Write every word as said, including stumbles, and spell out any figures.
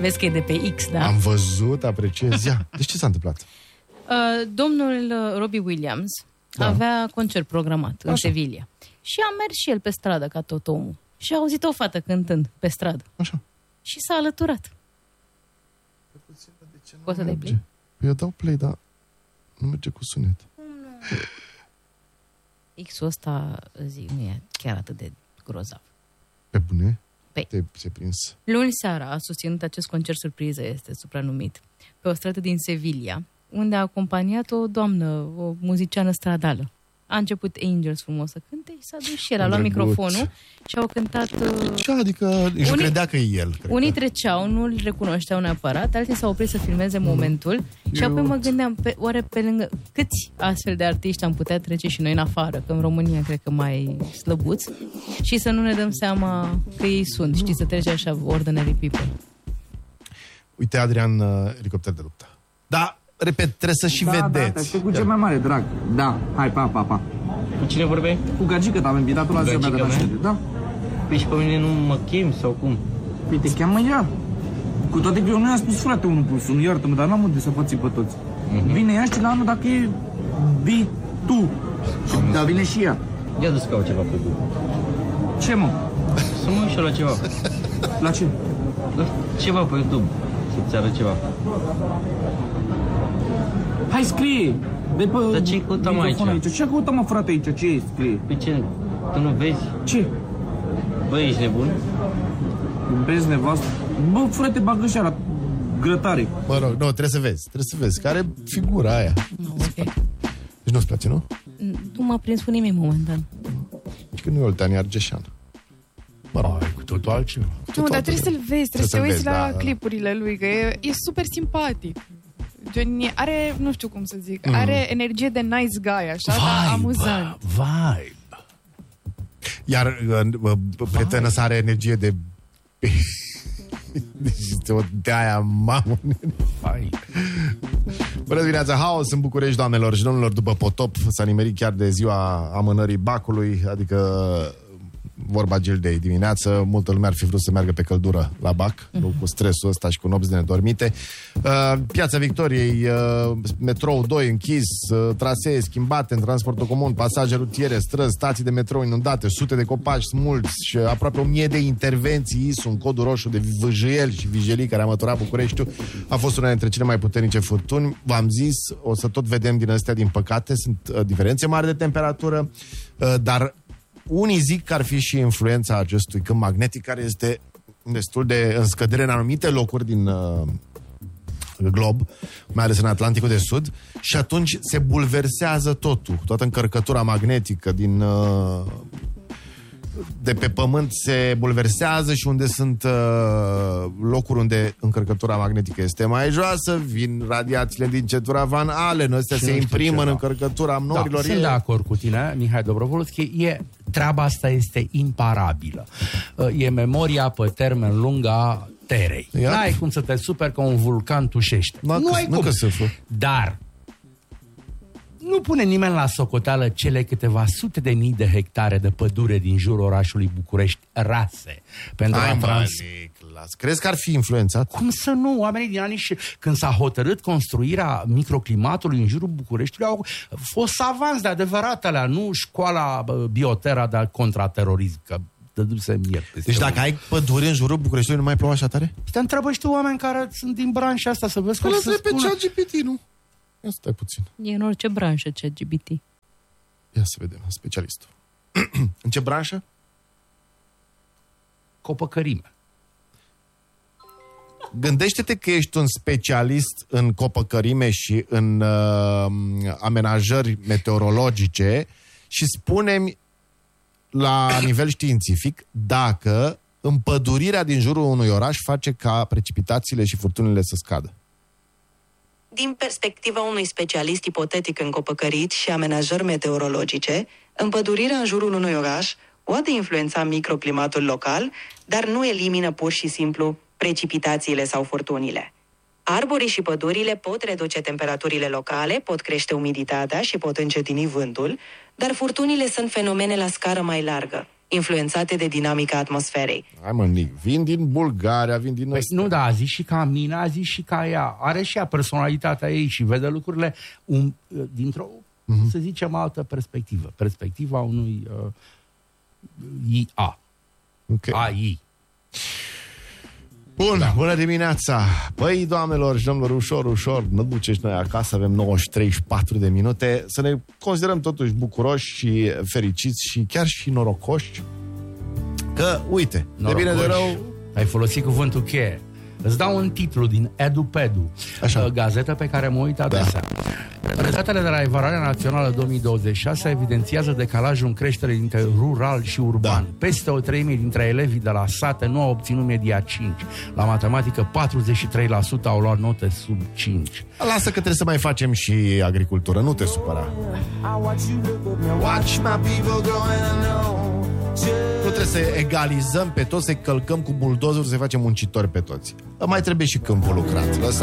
Vezi că e de pe X, da? Am văzut, apreciez. Ia, deci ce s-a întâmplat? Uh, domnul Robbie Williams da. avea concert programat Așa. în Sevilla. Și a mers și el pe stradă, ca tot omul. Și a auzit o fată cântând pe stradă. Așa. Și s-a alăturat. Poți să dai play? Păi eu dau play, dar nu merge cu sunet. X-ul ăsta, zic, nu e chiar atât de grozav. Pe bune? Păi. Te-ai prins. Luni seara a susținut acest concert surpriză, este supranumit, pe o stradă din Sevilla, unde a acompaniat o doamnă, o muziciană stradală. A început Angels frumos să cânte și s-a dus și el, a luat microfonul și au cântat... Ce? Adică nici nu credea că e el. Unii că... treceau, nu îl recunoșteau neapărat, alții s-au oprit să filmeze momentul mm. și apoi mă gândeam, pe, oare pe lângă câți astfel de artiști am putea trece și noi în afară, că în România cred că mai slăbuți, și să nu ne dăm seama că ei sunt, mm. știi, să trece așa ordinary people. Uite, Adrian, uh, elicopter de luptă. Da, repet, trebuie să și da, vedeți. Da, da, cu cel mai mare drag. Da, hai, pa, pa, pa. Cu cine vorbeai? Cu gagică, dar am invitat-o la ziua mea de naștere. Da. Păi și pe mine nu mă chem sau cum? Păi te cheamă ea. Cu toate că eu nu i-am spus frate unul plus unul, iartă-mă, dar n-am unde să pății pe toți. Uh-huh. Vine ea și la anul dacă e vii tu. Dar vine și ea. Ia dus ca ceva pe YouTube. Ce, mă? Să mă uit și la ceva. La ce? La ceva pe YouTube. Să-ți arăt ceva. Hai, scrie! De pe dar ce căutăm aici? aici? Ce căutăm, mă, frate, aici? Ce e? Scrie? Pe ce? Tu nu vezi? Ce? Bă, ești nebun? Vezi nevastă? Bă, frate, bagă și la grătare. Mă rog, nu, trebuie să vezi. Trebuie să vezi. Care figura aia? No, okay. Deci nu-ți place, nu? Nu m-a prins cu nimic momentan. Și că nu e Oltean, Argeșan. Mă rog, ai cu totul altceva. Nu, dar trebuie să-l vezi, trebuie să te uiți la da, clipurile lui, că e, e super simpatic. Gen, are, nu știu cum să zic, mm. are energie de nice guy, așa, vibe, dar amuzant. Vibe. Iar uh, prietenă să are energie de... Este o de-aia, mamă. Bună dimineața, haos în București, doamnelor și domnilor, după potop s-a nimerit chiar de ziua amânării bacului, adică vorba Gildei dimineață, multă lume ar fi vrut să meargă pe căldură la bac, mm-hmm. cu stresul ăsta și cu nopți de nedormite. Uh, Piața Victoriei, uh, metrou doi închis, uh, trasee schimbate în transportul comun, pasaje rutiere, străzi, stații de metrou inundate, sute de copaci smulți și aproape o mie de intervenții. Sunt codul roșu de vâjâieli și vijelii care a măturat Bucureștiul. A fost una dintre cele mai puternice furtuni. V-am zis, o să tot vedem din astea, din păcate, sunt uh, diferențe mari de temperatură, uh, dar unii zic că ar fi și influența acestui câmp magnetic care este destul de în scădere în anumite locuri din uh, glob, mai ales în Atlanticul de Sud, și atunci se bulversează totul. Toată încărcătura magnetică din uh, de pe pământ se bulversează și unde sunt uh, locuri unde încărcătura magnetică este mai joasă, vin radiațiile din centura Van Allen, astea se imprimă în încărcătura norilor. Da, sunt de acord cu tine, Mihai Dobrovolski, e, treaba asta este imparabilă. E memoria pe termen lung a terei. Ia? N-ai cum să te superi că un vulcan tușește. Nu, nu că, ai nu cum. Că să fă. Dar nu pune nimeni la socoteală cele câteva sute de mii de hectare de pădure din jurul orașului București rase. Pentru Ai, a trans... Las. Crezi că ar fi influențat? Cum să nu? Oamenii din anii și când s-a hotărât construirea microclimatului în jurul Bucureștiului au fost savanți de adevărat alea, nu școala Biotera de contraterorism, că deci dacă ai pădure în jurul Bucureștiului, nu mai plouă așa tare? Te întrebă și tu oameni care sunt din branșa asta să vezi cum să spună. Pe ChatGPT, nu? Ia stai puțin. E în orice branșă ChatGPT. Ia să vedem, specialistul. În ce branșă? Copăcărime. Gândește-te că ești un specialist în copăcărime și în uh, amenajări meteorologice și spune-mi la nivel științific dacă împădurirea din jurul unui oraș face ca precipitațiile și furtunile să scadă. Din perspectiva unui specialist ipotetic în copăcărit și amenajări meteorologice, împădurirea în jurul unui oraș poate influența microclimatul local, dar nu elimină pur și simplu precipitațiile sau furtunile. Arborii și pădurile pot reduce temperaturile locale, pot crește umiditatea și pot încetini vântul, dar furtunile sunt fenomene la scară mai largă, influențate de dinamica atmosferei. Hai mă, Nic, vin din Bulgaria, vin din... Păi, nu, da, a zis și ca mine, a zis și ca ea. Are și ea personalitatea ei și vede lucrurile un, dintr-o, uh-huh. să zicem, altă perspectivă. Perspectiva unui uh, I A. Okay. A I. Bun, da. Bună dimineața! Păi, doamnelor și domnilor, ușor, ușor, ne duce și noi acasă, avem nouă și treizeci și patru de minute, să ne considerăm totuși bucuroși și fericiți și chiar și norocoși că, uite, norocoși. De bine de rău... Ai folosit cuvântul cheie. Îți dau un titlu din EduPedu, Așa. gazetă pe care mă uit adesea. Da. Rezultatele de la Evaluarea Națională două mii douăzeci și șase evidențiază decalajul în creștere dintre rural și urban. Da. Peste o treime dintre elevii de la sate nu au obținut media cinci. La matematică, patruzeci și trei la sută au luat note sub cinci. Lasă că trebuie să mai facem și agricultură, nu te supăra. Watch my people go and know. Nu trebuie să egalizăm pe toți, să călcăm cu buldozuri, să facem muncitori pe toți. Mai trebuie și câmpul lucrat. Lăsați.